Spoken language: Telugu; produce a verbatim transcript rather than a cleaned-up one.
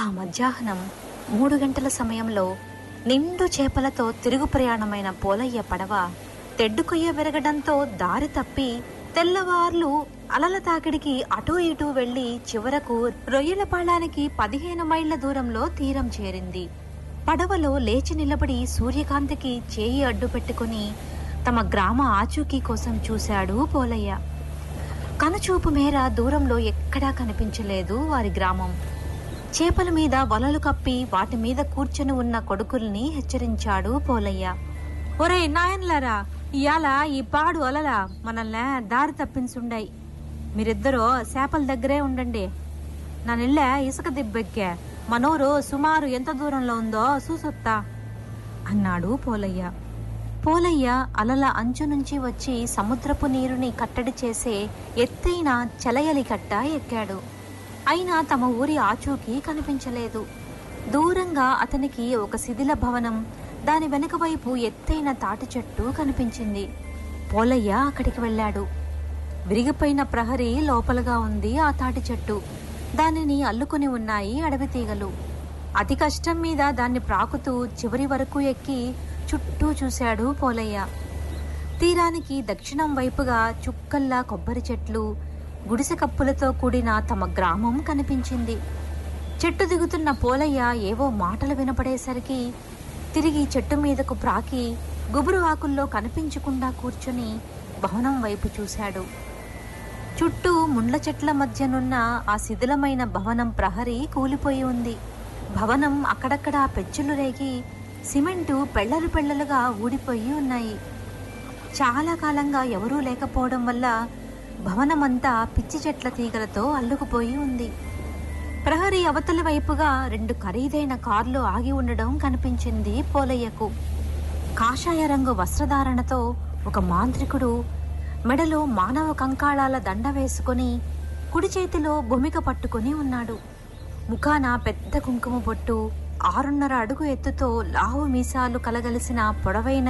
ఆ మధ్యాహ్నం మూడు గంటల సమయంలో నిండు చేపలతో తిరుగు ప్రయాణమైన పోలయ్య పడవ తెడ్డుకొయ్య విరగడంతో దారి తప్పి తెల్లవార్లు అలల తాకిడికి అటూ ఇటూ వెళ్లి చివరకు రొయ్యలపాళానికి పదిహేను మైళ్ల దూరంలో తీరం చేరింది. పడవలో లేచి నిలబడి సూర్యకాంతికి చేయి అడ్డు పెట్టుకుని తమ గ్రామ ఆచూకీ కోసం చూశాడు పోలయ్య. కనుచూపు మేర దూరంలో ఎక్కడా కనిపించలేదు వారి గ్రామం. చేపల మీద వలలు కప్పి వాటి మీద కూర్చొని ఉన్న కొడుకుల్ని హెచ్చరించాడు పోలయ్య. ఒరే నాయన్లారా, ఇయాల ఈ పాడు అలలా మనల్ని దారి తప్పించుండాయి. మీరిద్దరూ చేపల దగ్గరే ఉండండి. నా నిళ్ళ ఇసుక దిబ్బెక్కే మనూరు సుమారు ఎంత దూరంలో ఉందో చూసొత్తా అన్నాడు పోలయ్య. పోలయ్య అలల అంచు నుంచి వచ్చి సముద్రపు నీరుని కట్టడి చేసే ఎత్తైన చలయలి కట్ట ఎక్కాడు. అయినా తమ ఊరి ఆచూకీ కనిపించలేదు. దూరంగా అతనికి ఒక శిథిల భవనం, దాని వెనుక వైపు ఎత్తైన తాటి చెట్టు కనిపించింది. పోలయ్య అక్కడికి వెళ్ళాడు. విరిగిపోయిన ప్రహరీ లోపలగా ఉంది ఆ తాటి చెట్టు. దానిని అల్లుకుని ఉన్నాయి అడవి తీగలు. అతి కష్టం మీద దాన్ని ప్రాకుతూ చివరి వరకు ఎక్కి చుట్టూ చూశాడు పోలయ్య. తీరానికి దక్షిణం వైపుగా చుక్కల్లా కొబ్బరి చెట్లు, గుడిసె కప్పులతో కూడిన తమ గ్రామం కనిపించింది. చెట్టు దిగుతున్న పోలయ్య ఏవో మాటలు వినపడేసరికి తిరిగి చెట్టు మీదకు ప్రాకి గుబురు ఆకుల్లో కనిపించకుండా కూర్చొని భవనం వైపు చూశాడు. చుట్టూ ముండ్ల చెట్ల మధ్యనున్న ఆ శిథిలమైన భవనం ప్రహరీ కూలిపోయి ఉంది. భవనం అక్కడక్కడా పెచ్చులు రేగి సిమెంటు పెళ్లలు పెళ్లలుగా ఊడిపోయి ఉన్నాయి. చాలా కాలంగా ఎవరూ లేకపోవడం వల్ల భవనమంతా పిచ్చి చెట్ల తీగలతో అల్లుకుపోయి ఉంది. ప్రహరీ అవతల వైపుగా రెండు ఖరీదైన కార్లు ఆగి ఉండడం కనిపించింది పోలయ్యకు. కాషాయ రంగు వస్త్రధారణతో ఒక మాంత్రికుడు మెడలో మానవ కంకాళాల దండ వేసుకుని కుడి చేతిలో భూమిక పట్టుకుని ఉన్నాడు. ముఖాన పెద్ద కుంకుమ బొట్టు, ఆరున్నర అడుగు ఎత్తుతో లావు మీసాలు కలగలిసిన పొడవైన